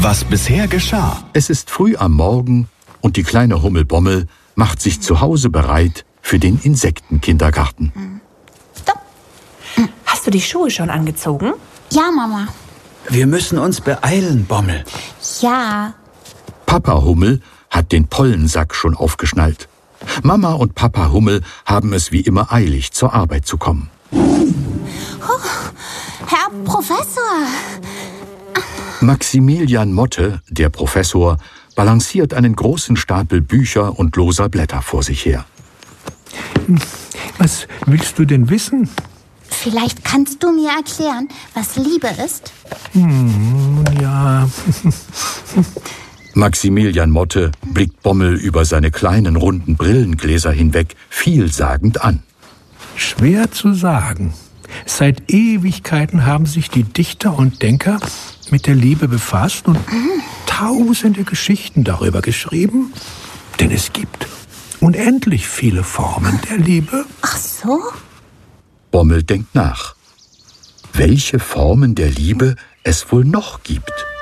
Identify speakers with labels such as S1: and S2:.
S1: Was bisher geschah.
S2: Es ist früh am Morgen und die kleine Hummel Bommel macht sich zu Hause bereit für den Insektenkindergarten.
S3: Stopp! Hast du die Schuhe schon angezogen?
S4: Ja, Mama.
S1: Wir müssen uns beeilen, Bommel.
S4: Ja.
S2: Papa Hummel hat den Pollensack schon aufgeschnallt. Mama und Papa Hummel haben es wie immer eilig, zur Arbeit zu kommen.
S4: Herr Professor!
S2: Maximilian Motte, der Professor, balanciert einen großen Stapel Bücher und loser Blätter vor sich her.
S5: Was willst du denn wissen?
S4: Vielleicht kannst du mir erklären, was Liebe ist?
S5: Ja.
S2: Maximilian Motte blickt Bommel über seine kleinen, runden Brillengläser hinweg vielsagend an.
S5: Schwer zu sagen. Seit Ewigkeiten haben sich die Dichter und Denker mit der Liebe befasst und tausende Geschichten darüber geschrieben. Denn es gibt unendlich viele Formen der Liebe.
S4: Ach so?
S2: Bommel denkt nach. Welche Formen der Liebe es wohl noch gibt?